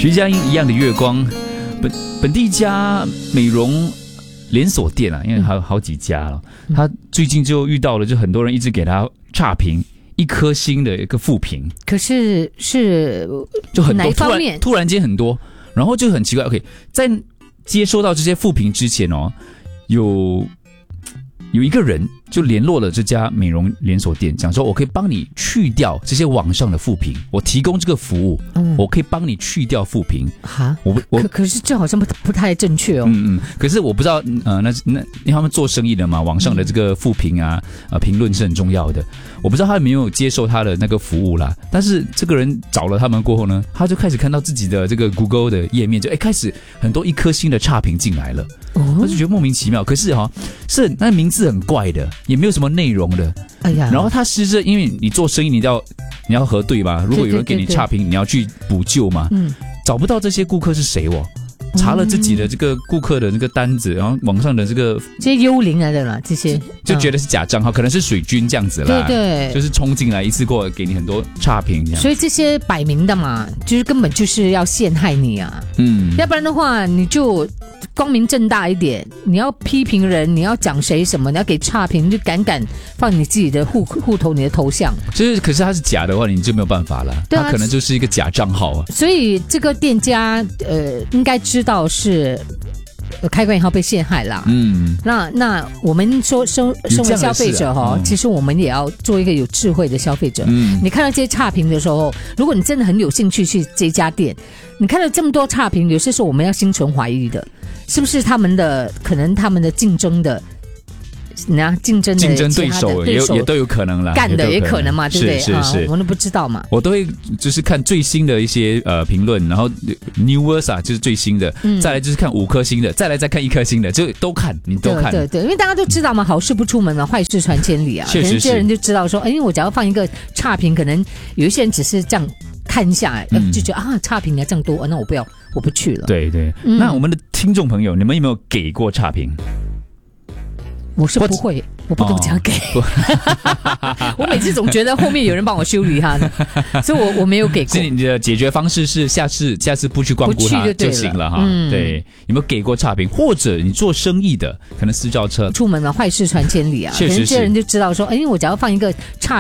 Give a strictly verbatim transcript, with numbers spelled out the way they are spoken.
徐佳莹一样的月光，本本地一家美容连锁店啊，因为还有好几家了，他最近就遇到了，就很多人一直给他差评，一颗星的一个负评。 可是是就很多， 哪一方面？ 突然突然间很多，然后就很奇怪。OK， 在接收到这些负评之前哦，有有一个人就联络了这家美容连锁店，讲说我可以帮你去掉这些网上的负评，我提供这个服务，嗯、我可以帮你去掉负评。 哈， 我我可可是这好像不不太正确哦。 嗯嗯，可是我不知道，呃，那那因为他们做生意的嘛，网上的这个负评啊，呃，评论是很重要的。我不知道他有没有接受他的那个服务啦，但是这个人找了他们过后呢，他就开始看到自己的这个 Google 的页面，就哎开始很多一颗星的差评进来了，哦、他就觉得莫名其妙。可是哈、哦，是那名字很怪的，也没有什么内容的。 哎呀， 然后他试着，因为你做生意，你要你要核对嘛，如果有人给你差评，你要去补救嘛。嗯，找不到这些顾客是谁哦。查了自己的这个顾客的那个单子，然后网上的这个这些幽灵来的啦，这些就觉得是假账号，嗯、可能是水军这样子啦， 对对， 就是冲进来一次过给你很多差评这样， 所以这些摆明的嘛，就是根本就是要陷害你啊，嗯，要不然的话你就光明正大一点，你要批评人，你要讲谁什么，你要给差评，你就敢敢放你自己的户户头、你的头像， 就是可是他是假的话，你就没有办法了， 对啊， 他可能就是一个假账号啊， 所以这个店家呃应该知道是。开关以后被陷害啦，嗯，那那我们说身身为消费者哈、啊嗯，其实我们也要做一个有智慧的消费者。嗯，你看到这些差评的时候，如果你真的很有兴趣去这家店，你看到这么多差评，有些时候我们要心存怀疑的，是不是他们的可能他们的竞争的。那竞争的竞争对手也也都有可能啦， 干的也可能嘛，对不对？ 是是是， 啊、我们都不知道嘛。 我都会就是看最新的一些呃评论，然后 newest 啊就是最新的、嗯，再来就是看五颗星的，再来再看一颗星的，就都看，你都看。 对 对, 对，因为大家都知道嘛，好事不出门嘛，坏事传千里啊。 确实是。可能这些人就知道说，哎，因为我只要放一个差评，可能有一些人只是这样看一下，嗯、就觉得啊差评你要这样多，那我不要，我不去了。 对对、嗯，那我们的听众朋友，你们有没有给过差评？ 我是不会，我不懂这样给。哦、我每次总觉得后面有人帮我修理他的，所以我我没有给过。 所以你的解决方式是下次下次不去光顾他 就, 就行了哈、嗯。对，有没有给过差评？或者你做生意的，可能私教车出门了，坏事传千里啊。 确实是。 这些人就知道说，哎，我只要放一个差。